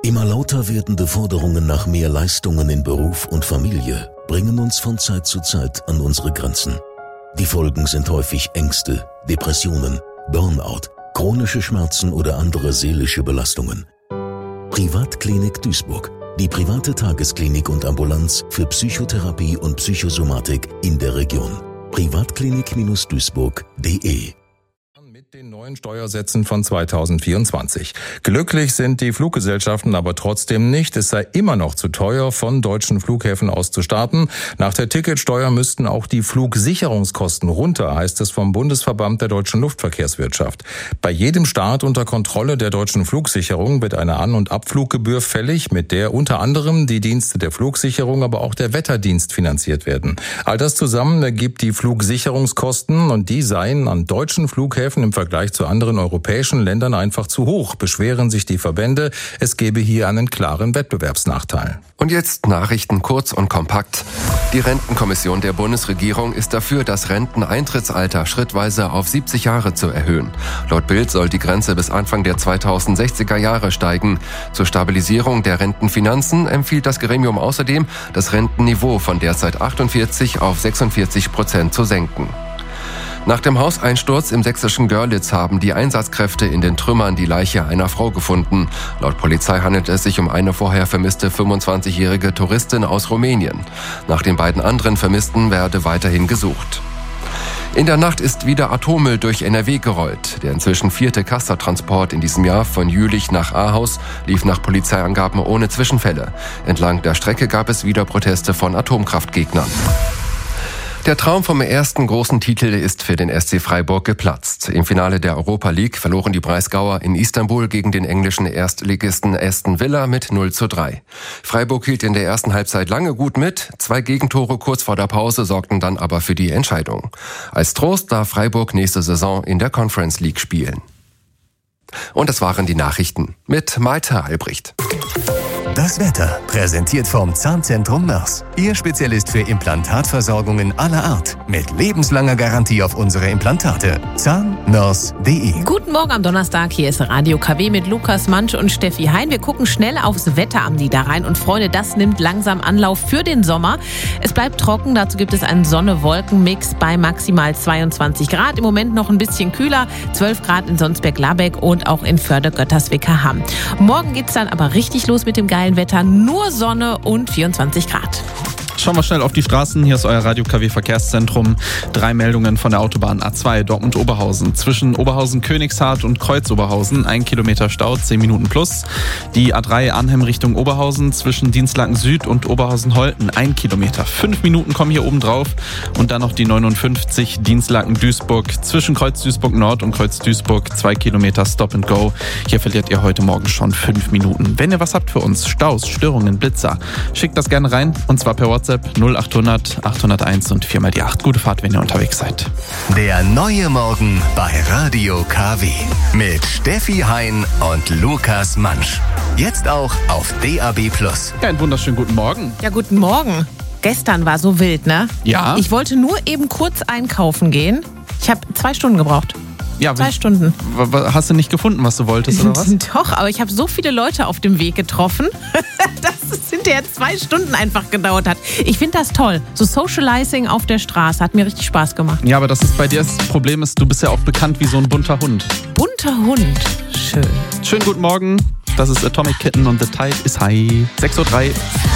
Immer lauter werdende Forderungen nach mehr Leistungen in Beruf und Familie bringen uns von Zeit zu Zeit an unsere Grenzen. Die Folgen sind häufig Ängste, Depressionen, Burnout, chronische Schmerzen oder andere seelische Belastungen. Privatklinik Duisburg. Die private Tagesklinik und Ambulanz für Psychotherapie und Psychosomatik in der Region. privatklinik-duisburg.de. Mit den neuen Steuersätzen von 2024. Glücklich sind die Fluggesellschaften aber trotzdem nicht. Es sei immer noch zu teuer, von deutschen Flughäfen aus zu starten. Nach der Ticketsteuer müssten auch die Flugsicherungskosten runter, heißt es vom Bundesverband der deutschen Luftverkehrswirtschaft. Bei jedem Start unter Kontrolle der deutschen Flugsicherung wird eine An- und Abfluggebühr fällig, mit der unter anderem die Dienste der Flugsicherung, aber auch der Wetterdienst finanziert werden. All das zusammen ergibt die Flugsicherungskosten und die seien an deutschen Flughäfen im Vergleich zu anderen europäischen Ländern einfach zu hoch, beschweren sich die Verbände. Es gebe hier einen klaren Wettbewerbsnachteil. Und jetzt Nachrichten kurz und kompakt. Die Rentenkommission der Bundesregierung ist dafür, das Renteneintrittsalter schrittweise auf 70 Jahre zu erhöhen. Laut Bild soll die Grenze bis Anfang der 2060er Jahre steigen. Zur Stabilisierung der Rentenfinanzen empfiehlt das Gremium außerdem, das Rentenniveau von derzeit 48 auf 46% zu senken. Nach dem Hauseinsturz im sächsischen Görlitz haben die Einsatzkräfte in den Trümmern die Leiche einer Frau gefunden. Laut Polizei handelt es sich um eine vorher vermisste 25-jährige Touristin aus Rumänien. Nach den beiden anderen Vermissten werde weiterhin gesucht. In der Nacht ist wieder Atommüll durch NRW gerollt. Der inzwischen 4. Castor-Transport in diesem Jahr von Jülich nach Ahaus lief nach Polizeiangaben ohne Zwischenfälle. Entlang der Strecke gab es wieder Proteste von Atomkraftgegnern. Der Traum vom ersten großen Titel ist für den SC Freiburg geplatzt. Im Finale der Europa League verloren die Breisgauer in Istanbul gegen den englischen Erstligisten Aston Villa mit 0:3. Freiburg hielt in der ersten Halbzeit lange gut mit. 2 Gegentore kurz vor der Pause sorgten dann aber für die Entscheidung. Als Trost darf Freiburg nächste Saison in der Conference League spielen. Und das waren die Nachrichten mit Malte Albrecht. Das Wetter, präsentiert vom Zahnzentrum Mörs. Ihr Spezialist für Implantatversorgungen aller Art. Mit lebenslanger Garantie auf unsere Implantate. zahnmörs.de. Guten Morgen am Donnerstag. Hier ist Radio KW mit Lukas Mansch und Steffi Hein. Wir gucken schnell aufs Wetter am Niederrhein. Und Freunde, das nimmt langsam Anlauf für den Sommer. Es bleibt trocken. Dazu gibt es einen Sonne-Wolken-Mix bei maximal 22 Grad. Im Moment noch ein bisschen kühler. 12 Grad in Sonsberg-Labeck und auch in Förde-Götterswickerham. Morgen geht's dann aber richtig los mit dem geilen Wetter, nur Sonne und 24 Grad. Schauen wir schnell auf die Straßen. Hier ist euer Radio KW Verkehrszentrum. 3 Meldungen von der Autobahn A2 Dortmund-Oberhausen. Zwischen Oberhausen-Königshardt und Kreuz-Oberhausen 1 Kilometer Stau, 10 Minuten plus. Die A3 Arnhem Richtung Oberhausen zwischen Dienstlaken Süd und Oberhausen-Holten 1 Kilometer. 5 Minuten kommen hier oben drauf. Und dann noch die 59 Dienstlaken-Duisburg zwischen Kreuz-Duisburg-Nord und Kreuz-Duisburg 2 Kilometer Stop and Go. Hier verliert ihr heute Morgen schon 5 Minuten. Wenn ihr was habt für uns, Staus, Störungen, Blitzer, schickt das gerne rein und zwar per WhatsApp 0800 801 und 4 mal die 8. Gute Fahrt, wenn ihr unterwegs seid. Der neue Morgen bei Radio KW. Mit Steffi Hein und Lukas Mansch. Jetzt auch auf DAB+. Ja, einen wunderschönen guten Morgen. Ja, guten Morgen. Gestern war so wild, ne? Ja. Ich wollte nur eben kurz einkaufen gehen. Ich habe 2 Stunden gebraucht. Ja, 2 Stunden. Hast du nicht gefunden, was du wolltest, oder was? Doch, aber ich habe so viele Leute auf dem Weg getroffen, dass es hinterher 2 Stunden einfach gedauert hat. Ich finde das toll. So Socializing auf der Straße hat mir richtig Spaß gemacht. Ja, aber das Problem ist, du bist ja auch bekannt wie so ein bunter Hund. Bunter Hund. Schön. Schönen guten Morgen. Das ist Atomic Kitten und The Tide is High. 6:03 Uhr.